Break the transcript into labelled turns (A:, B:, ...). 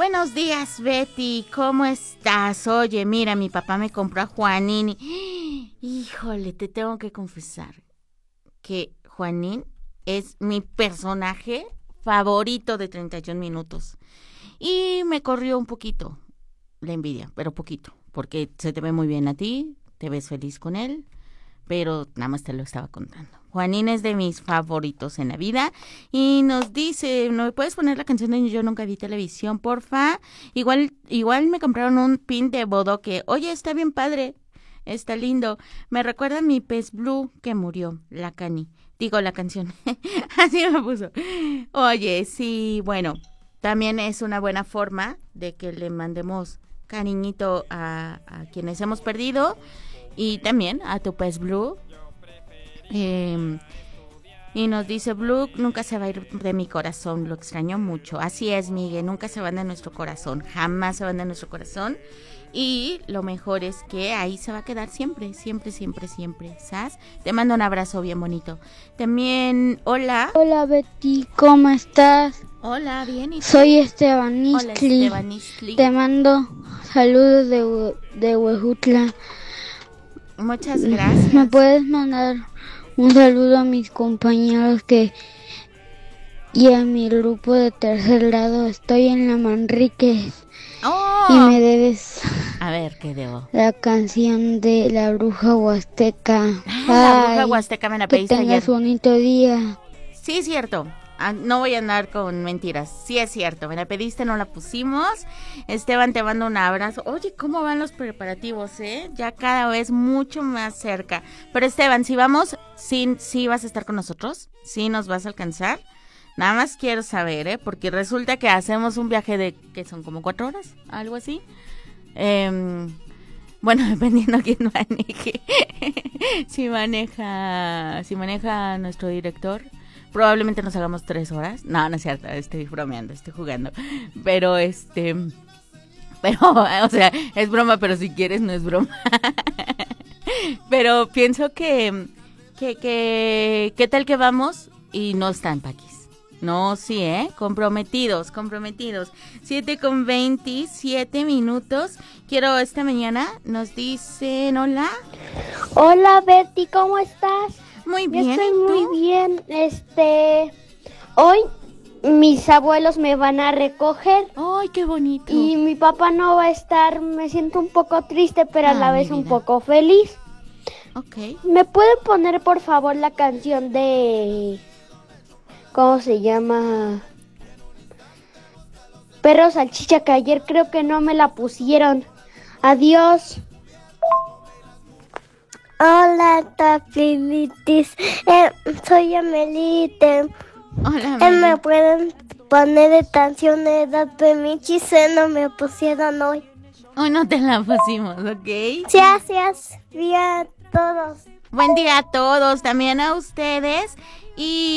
A: Buenos días, Betty, ¿cómo estás? Oye, mira, mi papá me compró a Juanín y... Híjole, te tengo que confesar que Juanín es mi personaje favorito de 31 minutos. Y me corrió un poquito la envidia, pero poquito, porque se te ve muy bien a ti, te ves feliz con él, pero nada más te lo estaba contando. Juanín es de mis favoritos en la vida y nos dice, ¿no me puedes poner la canción de Yo Nunca Vi Televisión, porfa? Igual me compraron un pin de bodoque. Oye, está bien padre, está lindo. Me recuerda a mi pez blue que murió, la cani. Digo, la canción. Así me puso. Oye, sí, bueno, también es una buena forma de que le mandemos cariñito a quienes hemos perdido y también a tu pez blue. Y nos dice Blue, nunca se va a ir de mi corazón, lo extraño mucho. Así es, Miguel, nunca se van de nuestro corazón, jamás se van de nuestro corazón. Y lo mejor es que ahí se va a quedar siempre, siempre, siempre, siempre, ¿sabes? Te mando un abrazo bien bonito. También, hola.
B: Hola Betty, ¿cómo estás?
A: Hola, bien. ¿Y tú?
B: Soy Esteban Istli.
A: Hola, Esteban Istli.
B: Te mando saludos de Huejutla.
A: Muchas gracias.
B: ¿Me puedes mandar un saludo a mis compañeros y a mi grupo de tercer grado? Estoy en la Manrique.
A: Oh.
B: Y me debes.
A: A ver, ¿qué debo?
B: La canción de La Bruja Huasteca.
A: La Bruja Huasteca me la pediste ayer.
B: Que tengas bonito día.
A: Sí, es cierto. No voy a andar con mentiras. Sí, es cierto. Me la pediste, no la pusimos. Esteban, te mando un abrazo. Oye, ¿cómo van los preparativos, Ya cada vez mucho más cerca. Pero Esteban, si vamos, sí vas a estar con nosotros. Sí nos vas a alcanzar. Nada más quiero saber, porque resulta que hacemos un viaje de, ¿qué son? ¿Como 4 horas? Algo así. Bueno, dependiendo quién maneje. Si maneja nuestro director, probablemente nos hagamos 3 horas. No es cierto, estoy bromeando, estoy jugando. Pero o sea, es broma, pero si quieres no es broma. Pero pienso que ¿qué tal que vamos y no están Paquis? No, sí, comprometidos. 7:27 Quiero esta mañana, nos dicen hola.
C: Hola Betty, ¿cómo estás?
A: Muy bien.
C: Yo estoy muy bien. Hoy mis abuelos me van a recoger.
A: ¡Ay, qué bonito!
C: Y mi papá no va a estar. Me siento un poco triste, pero a la vez un poco feliz.
A: Okay.
C: ¿Me pueden poner por favor la canción de... ¿cómo se llama? Perro Salchicha, que ayer creo que no me la pusieron. Adiós.
D: Hola, Tapilitis. Soy Amelite.
A: Hola, Amelite.
D: ¿Me pueden poner de canciones de Michi? No me pusieron hoy.
A: Hoy no te la pusimos, ¿ok?
D: Gracias. Día a todos.
A: Buen día a todos, también a ustedes. Y